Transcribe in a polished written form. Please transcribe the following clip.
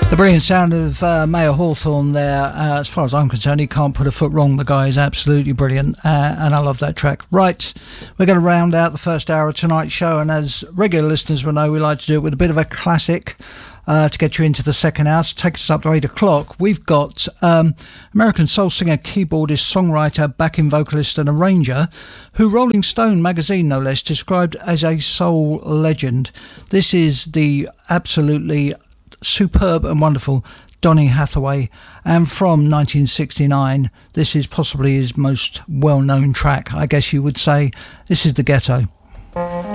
The brilliant sound of Mayor Hawthorne there. As far as I'm concerned, he can't put a foot wrong. The guy is absolutely brilliant, and I love that track. Right, we're going to round out the first hour of tonight's show, and as regular listeners will know, we like to do it with a bit of a classic to get you into the second hour. To take us up to 8 o'clock, we've got American soul singer, keyboardist, songwriter, backing vocalist and arranger, who Rolling Stone magazine, no less, described as a soul legend. This is the absolutely superb and wonderful Donny Hathaway, and from 1969, this is possibly his most well-known track, I guess you would say. This is The Ghetto.